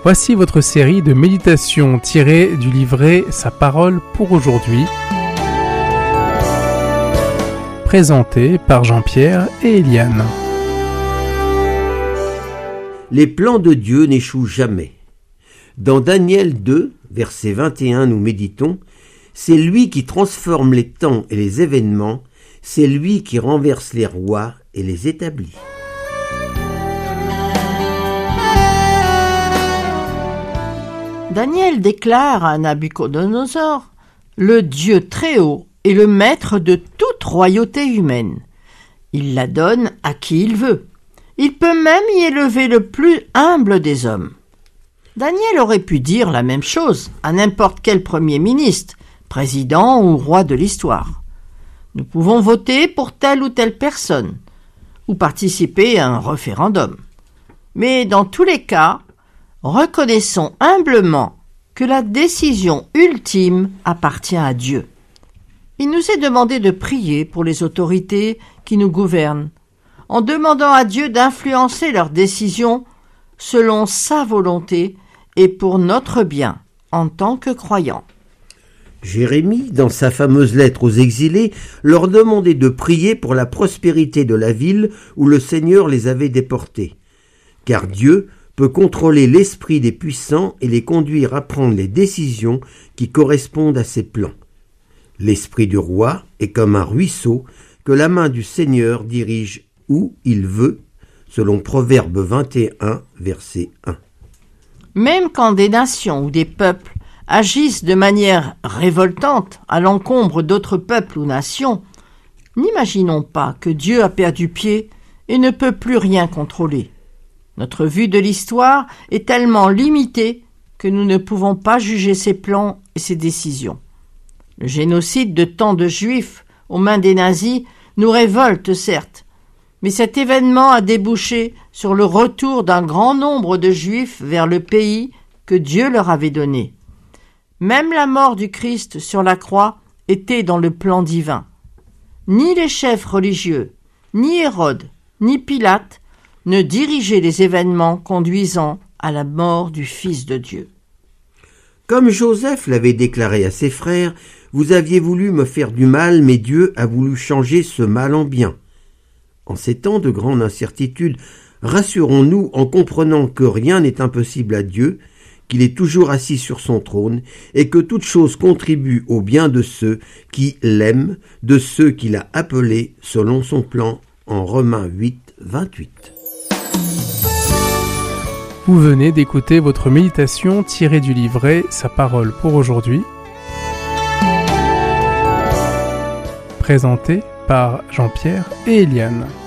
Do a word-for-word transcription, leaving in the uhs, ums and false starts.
Voici votre série de méditations tirées du livret Sa parole pour aujourd'hui, présentée par Jean-Pierre et Eliane. Les plans de Dieu n'échouent jamais. Dans Daniel deux, verset vingt et un, nous méditons « C'est lui qui transforme les temps et les événements, c'est lui qui renverse les rois et les établit. » Daniel déclare à Nabuchodonosor, le Dieu très haut est le maître de toute royauté humaine. Il la donne à qui il veut. Il peut même y élever le plus humble des hommes. Daniel aurait pu dire la même chose à n'importe quel premier ministre, président ou roi de l'histoire. Nous pouvons voter pour telle ou telle personne, ou participer à un référendum. Mais dans tous les cas, reconnaissons humblement que la décision ultime appartient à Dieu. Il nous est demandé de prier pour les autorités qui nous gouvernent, en demandant à Dieu d'influencer leurs décisions selon sa volonté et pour notre bien en tant que croyants. Jérémie, dans sa fameuse lettre aux exilés, leur demandait de prier pour la prospérité de la ville où le Seigneur les avait déportés. Car Dieu peut contrôler l'esprit des puissants et les conduire à prendre les décisions qui correspondent à ses plans. L'esprit du roi est comme un ruisseau que la main du Seigneur dirige où il veut, selon Proverbe vingt et un, verset un. Même quand des nations ou des peuples agissent de manière révoltante à l'encombre d'autres peuples ou nations, n'imaginons pas que Dieu a perdu pied et ne peut plus rien contrôler. Notre vue de l'histoire est tellement limitée que nous ne pouvons pas juger ses plans et ses décisions. Le génocide de tant de Juifs aux mains des nazis nous révolte certes, mais cet événement a débouché sur le retour d'un grand nombre de Juifs vers le pays que Dieu leur avait donné. Même la mort du Christ sur la croix était dans le plan divin. Ni les chefs religieux, ni Hérode, ni Pilate ne dirigeaient les événements conduisant à la mort du Fils de Dieu. Comme Joseph l'avait déclaré à ses frères, « Vous aviez voulu me faire du mal, mais Dieu a voulu changer ce mal en bien. » En ces temps de grande incertitude, rassurons-nous en comprenant que rien n'est impossible à Dieu, qu'il est toujours assis sur son trône et que toute chose contribue au bien de ceux qui l'aiment, de ceux qu'il a appelés selon son plan, en Romains huit, vingt-huit. Vous venez d'écouter votre méditation tirée du livret Sa parole pour aujourd'hui, présentée par Jean-Pierre et Eliane.